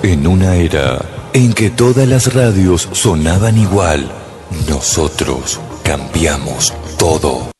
En una era en que todas las radios sonaban igual, nosotros cambiamos todo.